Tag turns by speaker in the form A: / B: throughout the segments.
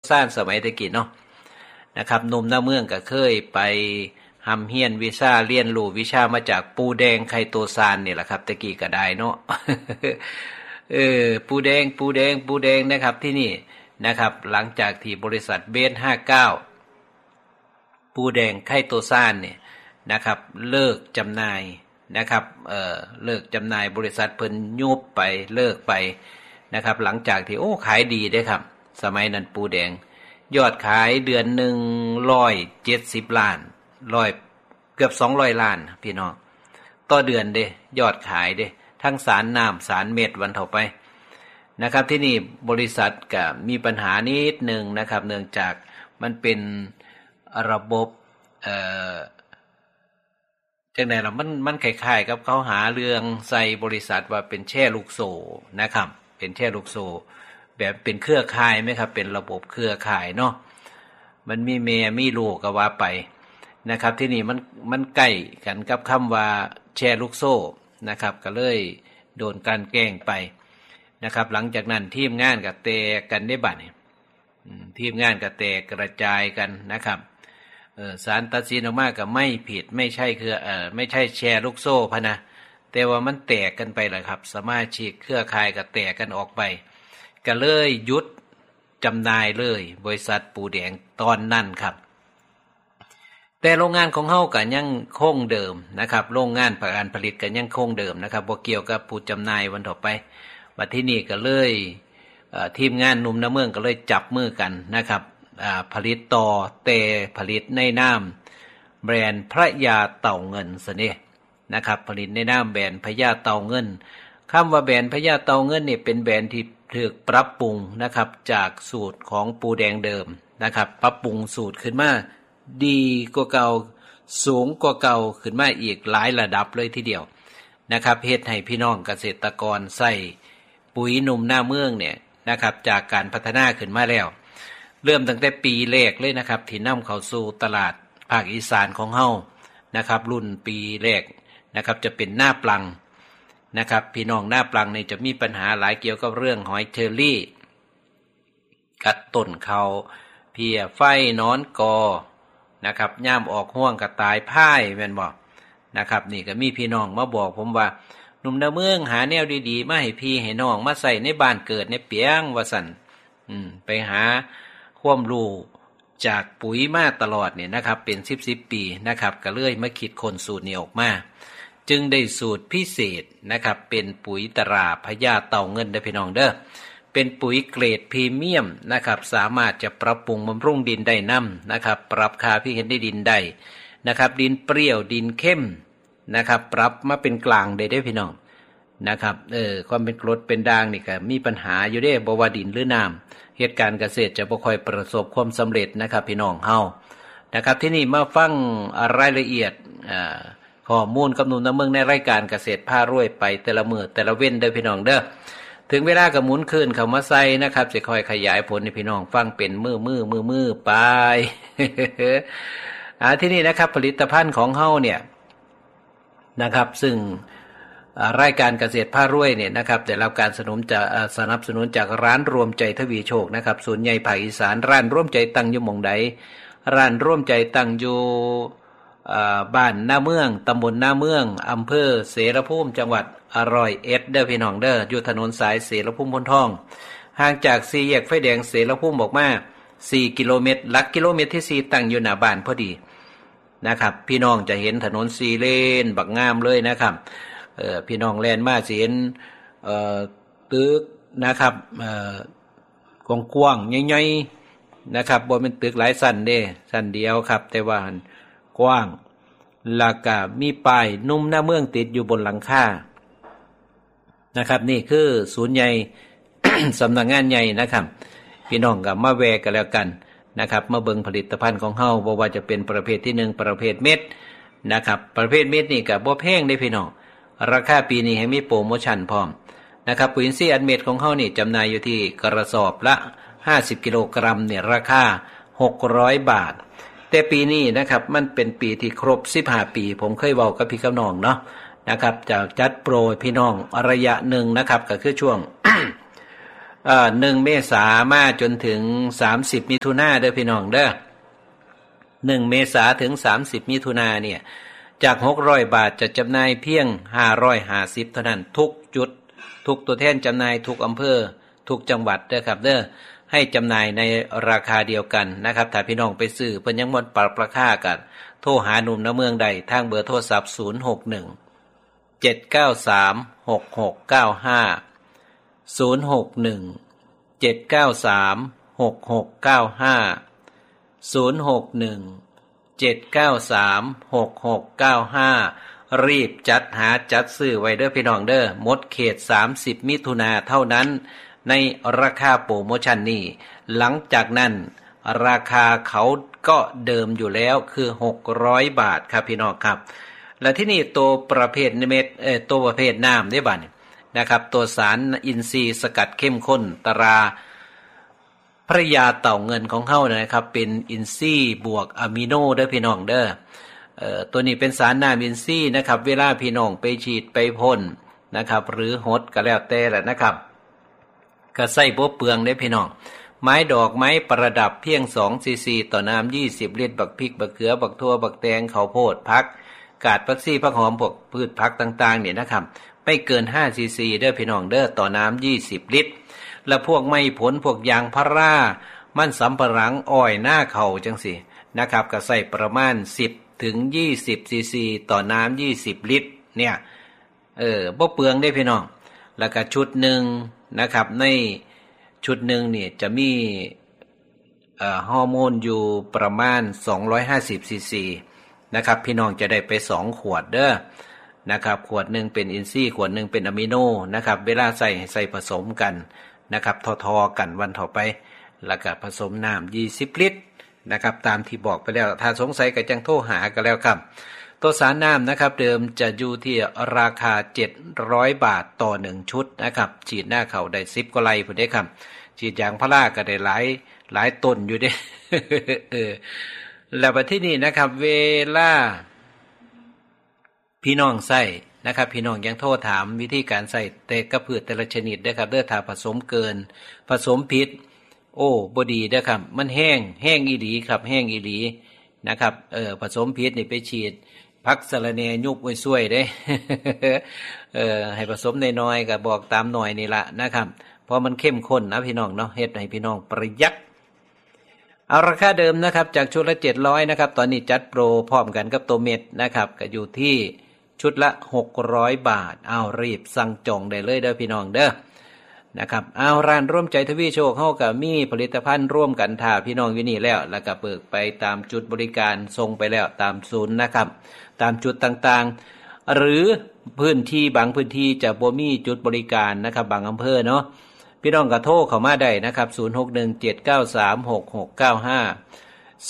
A: ซ่านสมัยตะกี้เนาะนะครับหนุ่มหน้าเมืองก็เคยไปหำเฮียนวิชาเรียนรู้วิชามาจากปูแดงไคโตซานนี่แหละครับตะกี้ก็ได้เนาะ ปูแดงนะครับที่นี่นะครับหลังจากที่บริษัทเบส59ปูแดงไคโตซานเนี่ยนะครับเลิกจำหน่ายนะครับเลิกจำหน่ายบริษัทเพิ่นยุบไปเลิกไปนะครับหลังจากที่ขายดีเด้ครับสมัยนั้นปูแดงยอดขายเดือนหนึ่ง170 ล้านเกือบ200 ล้านพี่น้องต่อเดือนเด้ยอดขายเด้ทั้งสารน้ำสารเม็ดวันเท่าไปนะครับที่นี่บริษัทก็มีปัญหานิดนึงนะครับเนื่องจากมันเป็นระบบจังได๋ล่ะมันคล้ายๆกับเขาหาเรื่องใส่บริษัทว่าเป็นแช่ลูกโซ่นะครับเป็นแช่ลูกโซ่แบบเป็นเครือข่ายไหมครับเป็นระบบเครือข่ายเนาะมันมีแม่มีลูกก็ว่าไปนะครับที่นี่มันใกล้กันกับคำว่าแช่ลูกโซ่นะครับก็เลยโดนการแกล้งไปนะครับหลังจากนั้นทีมงานก็แตกกันได้บัดนี้ทีมงานก็แตกกระจายกันนะครับศาลตัดสินออกมาก็ไม่ผิดไม่ใช่ไม่ใช่แชร์ลูกโซ่พะนะแต่ว่ามันแตกกันไปแหละครับสมาชิกเครือข่ายก็แตกกันออกไปก็เลยหยุดจำหน่ายเลยบริษัทปูแดงตอนนั้นครับแต่โรงงานของเฮาก็ยังคงเดิมนะครับโรงงานการผลิตก็ยังคงเดิมนะครับบ่เกี่ยวกับผู้จำหน่ายวันต่อไปบัดที่นี่ก็เลยทีมงานหนุ่มน้ำเมืองก็เลยจับมือกันนะครับผลิตต่อแต่ผลิตในนามแบรนด์พระยาเต่าเงินซะนี่นะครับผลิตในนามแบรนด์พระยาเต่าเงินคำว่าแบรนด์พระยาเต่าเงินนี่เป็นแบรนด์ที่ถูกปรับปรุงนะครับจากสูตรของปูแดงเดิมนะครับปรับปรุงสูตรขึ้นมาดีกว่าเก่าสูงกว่าเก่าขึ้นมาอีกหลายระดับเลยทีเดียวนะครับเฮ็ดให้พี่น้องเกษตรกรใส่ปุ๋ยหนุ่มหน้าเมืองเนี่ยนะครับจากการพัฒนาขึ้นมาแล้วเริ่มตั้งแต่ปีแรกเลยนะครับที่นำเข้าสู่ตลาดภาคอีสานของเฮานะครับรุ่นปีแรกนะครับจะเป็นหน้าปลังนะครับพี่น้องหน้าปลังนี่จะมีปัญหาหลายเกี่ยวกับเรื่องหอยเชอรี่กัดต้นเขาเพียไฟนอนกอนะครับย่ามออกห่วงกระต่ายพ่ายแม่นบ่นะครับนี่ก็มีพี่น้องมาบอกผมว่าหนุ่มนาเมืองหาแนวดีๆมาให้พี่ให้น้องมาใส่ในบ้านเกิดในเปียงว่าซั่นไปหาความรู้จากปุ๋ยมาตลอดเนี่ยนะครับเป็น10ปีนะครับก็เลยมาคิดค้นสูตรนี้ออกมาจึงได้สูตรพิเศษนะครับเป็นปุ๋ยตราพญาเต่าเงินได้พี่น้องเด้อเป็นปุ๋ยเกรดพรีเมียมนะครับสามารถจะปรับปรุงบำรุงดินได้นำนะครับปรับค่าpHได้ดินได้นะครับดินเปรี้ยวดินเข้มนะครับปรับมาเป็นกลางได้พี่น้องนะครับความเป็นกรดเป็นด่างนี่ก็มีปัญหาอยู่เด้บ่ว่าดินหรือน้ำเหตุการณ์เกษตรจะบ่ค่อยประสบความสำเร็จนะครับพี่น้องเฮานะครับที่นี่มาฟังรายละเอียดข้อมูลกับหนุ่มน้ำเมืองในรายการเกษตรพารวยไปแต่ละมื้อแต่ละเว้นเด้อพี่น้องเด้อถึงเวลาก็หมุนคืนเข้ามาใส่นะครับจะค่อยขยายผลให้พี่น้องฟังเป็นมือไป ที่นี่นะครับผลิตภัณฑ์ของเฮาเนี่ยนะครับซึ่งรายการเกษตรพารวยเนี่ยนะครับได้รับการสนับสนุนจากร้านรวมใจทวีโชคนะครับศูนย์ใหญ่ภาคอีสานร้านร่วมใจตั้งอยู่หม่องใดร้านร่วมใจตั้งอยู่บ้านหน้าเมืองตำบลหน้าเมืองอำเภอเสรภูมิจังหวัด101เด้อพี่น้องเด้ออยู่ถนนสายเสรภูมิพนทองห่างจาก4แยกไฟแดงเสรภูมิออกมา4กิโลเมตรหลักกิโลเมตรที่4ตั้งอยู่หน้าบ้านพอดีนะครับพี่น้องจะเห็นถนน4เลนบักงามเลยนะครับพี่น้องแล่นมาสิเห็นตึกนะครับกว้างๆใหญ่ๆนะครับบ่เป็นตึกหลายชั้นเด้ชั้นเดียวครับแต่ว่ากว้างแล้วก็มีป้ายหนุ่มหน้าเมืองติดอยู่บนหลังคานะครับนี่คือศูนย์ใหญ่ สำนักงานใหญ่นะครับพี่น้องก็มาแวะกันแล้วกันนะครับมาเบิ่งผลิตภัณฑ์ของเฮาบ่ว่าจะเป็นประเภทที่1ประเภทเม็ดนะครับประเภทเม็ดนี่ก็บ่แพงเด้พี่น้องราคาปีนี้ให้มีโปรโมชั่นพร้อมนะครับปุ๋ยอินทรีย์อัดเม็ดของเฮานี่จำหน่ายอยู่ที่กระสอบละ50กิโลกรัมเนี่ยราคา600 บาทแต่ปีนี้นะครับมันเป็นปีที่ครบ15ปีผมเคยเว้ากับพี่กับน้องเนาะนะครับจะจัดโปรพี่น้องระยะหนึ่งนะครับก็คือช่วง 1 เมษามาจนถึง30 มิถุนายนเด้อพี่น้องเด้อ1 เมษาถึง30 มิถุนายนเนี่ยจาก600 บาทจะจำหน่ายเพียง550เท่านั้นทุกจุดทุกตัวแทนจำหน่ายทุกอำเภอทุกจังหวัดเด้อครับเด้อให้จำหน่ายในราคาเดียวกันนะครับถ้าพี่น้องไปซื้อเพิ่นยังบ่ปรับราคากันโทรหาหนุ่มณเมืองใดทางเบอร์โทรศัพท์061 793 6695 061 793 6695 061 793 6695รีบจัดหาจัดซื้อไว้เด้อพี่น้องเด้อหมดเขต30 มิถุนายนเท่านั้นในราคาโปรโมชั่นนี้หลังจากนั้นราคาเขาก็เดิมอยู่แล้วคือ600 บาทครับพี่น้องครับและที่นี่ตัวประเภทเม็ดตัวประเภทน้ำได้บัดนะครับตัวสารอินทรีย์สกัดเข้มข้นตราพระยาเต่าเงินของเขานะครับเป็นอินทรีย์บวกอะมิโนเด้อพี่น้องเด้อตัวนี้เป็นสารน้ำอินทรีย์นะครับเวลาพี่น้องไปฉีดไปพ่นนะครับหรือหดก็แล้วแต่แหละนะครับก็ใส่บ่เปลืองได้พี่น้องไม้ดอกไม้ประดับเพียง2 ซีซีต่อน้ำ20 ลิตรบักพริกบักเขือบักทั่วบักแตงข้าวโพดผักกาดผักชีผักหอมพวกพืชผักต่างๆเนี่ยนะครับไม่เกิน5 ซีซีเด้อพี่น้องเด้อต่อน้ำ20 ลิตรและพวกไม้ผลพวกยางพารามันสำปะหลังอ้อยหน้าเข่าจังสินะครับก็ใส่ประมาณ10 ถึง 20 ซีซีต่อน้ำ20 ลิตรเนี่ยบ่เปลืองได้พี่น้องแล้วก็ชุดหนึ่งนะครับในชุดหนึ่งเนี่ยจะมีฮอร์โมนอยู่ประมาณ250 ซีซีนะครับพี่น้องจะได้ไป2 ขวดเด้อนะครับขวดหนึ่งเป็นอินทรีย์ขวดหนึ่งเป็นอะมิโนนะครับเวลาใส่ผสมกันนะครับทอๆกันวันต่อไปแล้วก็ผสมน้ำ20 ลิตรนะครับตามที่บอกไปแล้วถ้าสงสัยก็จังโทรหากันแล้วครับตัวสารน้ำนะครับเดิมจะอยู่ที่ราคา700 บาทต่อ1 ชุดนะครับฉีดหน้าเข่าได้10 กว่าไร่พุ่นเด้ครับฉีดยางพาราก็ได้หลายต้นอยู่เด้ แล้วบัดที่นี่นะครับเวลาพี่น้องใส่นะครับพี่น้องยังโทรถามวิธีการใส่แต่กระพืชแต่ละชนิดเด้อครับเด้อถ้าผสมเกินผสมผิดโอ้บ่ดีเด้อครับมันแห้งอีหลีครับแห้งอีหลีนะครับผสมผิดนี่ไปฉีดพักสะระแหน่ยุบไว้ช่วยเด้ ให้ผสมน้อยๆก็บอกตามหน่อยนี่ละนะครับเพราะมันเข้มข้นนะพี่น้องเนาะเฮ็ดให้พี่น้องประหยัดเอาราคาเดิมนะครับจากชุดละ700นะครับตอนนี้จัดโปรพร้อมกันกับตัวเม็ดนะครับก็อยู่ที่ชุดละ600 บาทเอารีบสั่งจองได้เลยเด้อพี่น้องเด้อนะครับเอาร้านร่วมใจทวีโชคเฮาก็มีผลิตภัณฑ์ร่วมกันท่าพี่น้องอยู่นี่แล้วก็เปิดไปตามจุดบริการส่งไปแล้วตามศูนย์นะครับตามจุดต่างๆหรือพื้นที่บางพื้นที่จะบ่มีจุดบริการนะครับบางอำเภอเนาะพี่น้องก็โทรเข้ามาได้นะครับ0617936695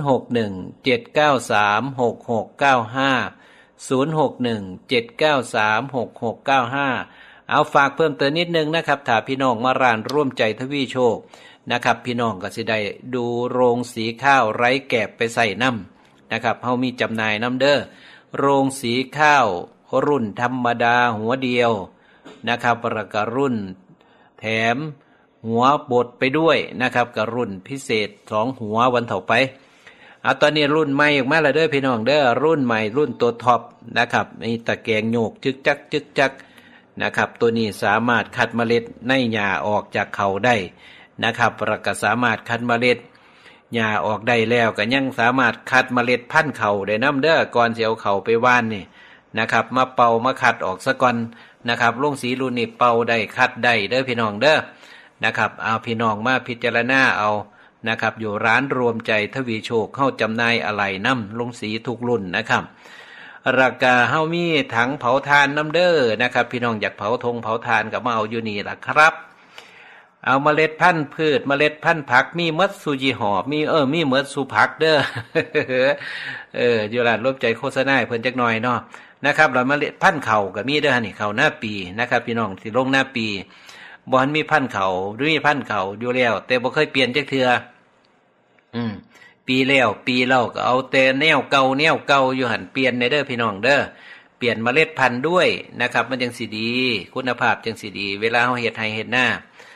A: 0617936695 เอาฝากเพิ่มเติมนิดนึงนะครับถ้าพี่น้องมาร้านร่วมใจทวีโชคนะครับพี่น้องก็สิได้ดูโรงสีข้าวไร้แกบไปใส่น้ำนะครับเฮามีจำหน่ายน้ำเด้อโรงสีข้าวรุ่นธรรมดาหัวเดียวนะครับแล้วก็รุ่นแถมหัวบดไปด้วยนะครับกับรุ่นพิเศษ2 หัววันต่อไปตอนนี้รุ่นใหม่ออกมาแล้วเด้อพี่น้องเด้อรุ่นใหม่รุ่นตัวท็อปนะครับมีตะแกรงโยกจึกจักนะครับตัวนี้สามารถคัดเมล็ดในหญ้าออกจากเขาได้นะครับแล้วก็สามารถคัดเมล็ดหญ้าออกได้แล้วก็ยังสามารถคัดเมล็ดพันธุ์เขาได้นำเด้อก่อนสิเอาเขาไปว่านนี่นะครับมาเป่ามาคัดออกซะก่อนนะครับโรงสีรุ่นนี้เป่าได้คัดได้เด้อพี่น้องเด้อนะครับเอาพี่น้องมาพิจารณาเอานะครับอยู่ร้านรวมใจทวีโชคเข้าจำหน่ายอะไหล่น้ำลงสีทุกรุ่นนะครับราคาเฮามีถังเผาถ่านน้ำเด้อนะครับพี่น้องอยากเผาธงเผาถ่านก็มาเอาอยู่นี่ล่ะครับเอาเมล็ดพันธุ์พืชเมล็ดพันธุ์ผักมีหมดสุจีหอบมีหมดสุผักเด้อ อยู่ร้านรวมใจโฆษณาเพิ่นจักหน่อยเนาะนะครับแล้วเมล็ดพันธุ์ข้าวก็มีเด้อนี่ข้าวหน้าปีนะครับพี่น้องสิลงหน้าปีบ่ทันมีพันธุ์ข้าวหรือมีพันธุ์ข้าวอยู่แล้วแต่บ่เคยเปลี่ยนจักเทื่อปีแล้วปีเล่าก็เอาแต่แนวเก่าอยู่หั่นเปลี่ยนในเด้อพี่น้องเด้อเปลี่ยนเมล็ดพันธุ์ด้วยนะครับมันจังสิดีคุณภาพจังสิดีเวลาเฮาเฮ็ดไร่เฮ็ดนา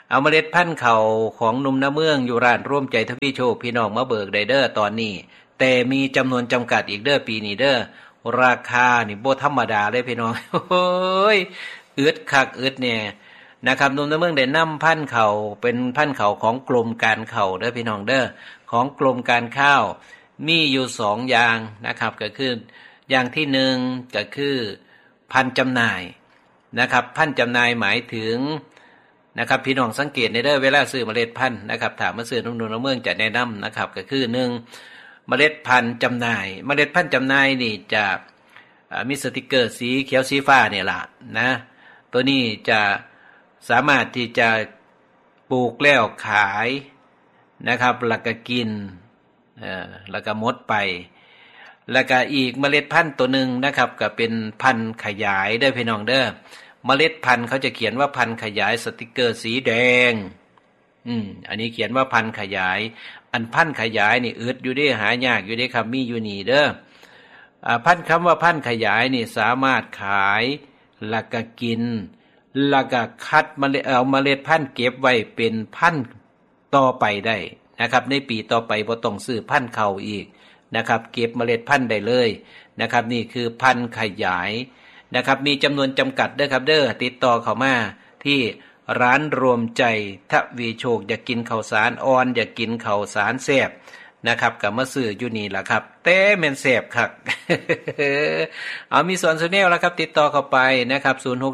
A: เอาเมล็ดพันธุ์เขาของหนุ่มนาเมืองอยู่ร้านร่วมใจทวีโชคพี่น้องมาเบิกได้เด้อตอนนี้แต่มีจำนวนจำกัดอีกเด้อปีนี้เด้อราคานี่บ่ธรรมดาเลยพี่น้องโอ้ยอึดคักอึดเนี่ยนะครับหนุ่มนาเมืองได้นำพันธุ์เขาเป็นพันธุ์เขาของกรมการข้าวเด้อพี่น้องเด้อของกรมการข้าวมีอยู่2อย่างนะครับก็คืออย่างที่1ก็คือพันธุ์จำหน่ายนะครับพันธุ์จำหน่ายหมายถึงนะครับพี่น้องสังเกตในเด้อเวลาซื้อเมล็ดพันธุ์นะครับถามมาซื้อนุ่มนาเมืองจะแนะนำนะครับก็คือ1เมล็ดพันธุ์จำหน่ายเมล็ดพันธุ์จำหน่ายนี่จะมีสติกเกอร์สีเขียวสีฟ้าเนี่ยล่ะนะตัวนี้จะสามารถที่จะปลูกแล้วขายนะครับแล้วก็กินแล้วก็หมดไปแล้วก็อีกเมล็ดพันธุ์ตัวหนึ่งนะครับก็เป็นพันธุ์ขยายเด้อพี่น้องเด้อเมล็ดพันธุ์เขาจะเขียนว่าพันธุ์ขยายสติกเกอร์สีแดงอันนี้เขียนว่าพันธุ์ขยายอันพันธุ์ขยายนี่อึดอยู่ได้หายากอยู่ได้ครับมีอยู่นี่เด้อพันธุ์คำว่าพันธุ์ขยายนี่สามารถขายแล้วก็กินแล้วก็คัดเมล็ดเอาเมล็ดพันธุ์เก็บไว้เป็นพันธุ์ต่อไปได้นะครับในปีต่อไปบ่ต้องซื้อพันธุ์เก่าอีกนะครับเก็บเมล็ดพันธุ์ได้เลยนะครับนี่คือพันธุ์ขยายนะครับมีจำนวนจำกัดเด้อครับเด้อติดต่อเข้ามาที่ร้านรวมใจทวีโชคอยากกินข้าวสารอ่อนอยากกินข้าวสารแซ่บนะครับก็มาซื้ออยู่นี่ล่ะครับแต่แม่นแซ่บคัก เอามีสอนแนลแล้วครับติดต่อเข้าไปนะครับ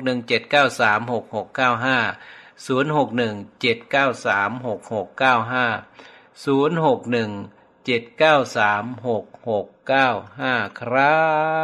A: 0617936695 0617936695 0617936695ครับ